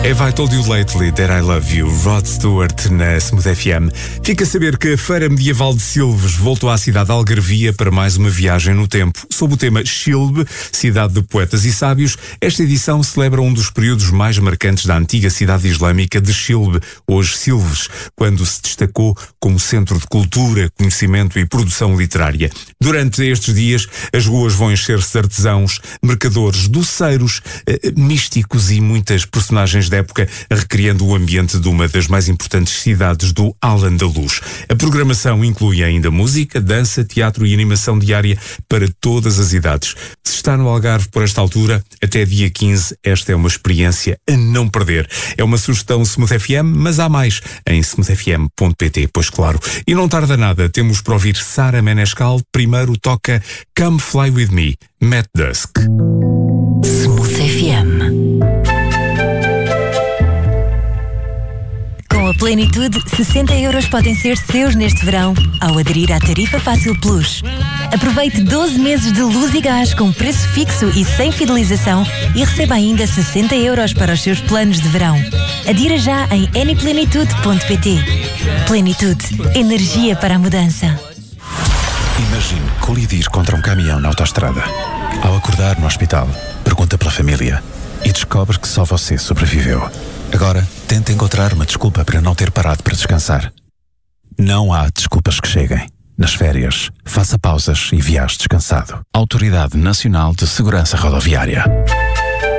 Have I Told You Lately That I Love You, Rod Stewart na Smooth FM. Fica a saber que a Feira Medieval de Silves voltou à cidade de Algarvia para mais uma viagem no tempo. Sob o tema Shilbe, cidade de poetas e sábios, esta edição celebra um dos períodos mais marcantes da antiga cidade islâmica de Shilbe, hoje Silves, quando se destacou como centro de cultura, conhecimento e produção literária. Durante estes dias, as ruas vão encher-se de artesãos, mercadores, doceiros, místicos e muitas personagens da época, recriando o ambiente de uma das mais importantes cidades do Al-Andalus. A programação inclui ainda música, dança, teatro e animação diária para todas as idades. Se está no Algarve por esta altura, até dia 15, esta é uma experiência a não perder. É uma sugestão Smooth FM, mas há mais em smoothfm.pt, pois claro. E não tarda nada, temos para ouvir Sara Menescal. Primeiro toca Come Fly With Me, Matt Dusk. Smooth FM. Com a Plenitude, 60 € podem ser seus neste verão ao aderir à Tarifa Fácil Plus. Aproveite 12 meses de luz e gás com preço fixo e sem fidelização e receba ainda 60 € para os seus planos de verão. Adira já em anyplenitude.pt. Plenitude, energia para a mudança. Imagine colidir contra um caminhão na autoestrada. Ao acordar no hospital, pergunta pela família e descobre que só você sobreviveu. Agora, tente encontrar uma desculpa para não ter parado para descansar. Não há desculpas que cheguem. Nas férias, faça pausas e viaje descansado. Autoridade Nacional de Segurança Rodoviária.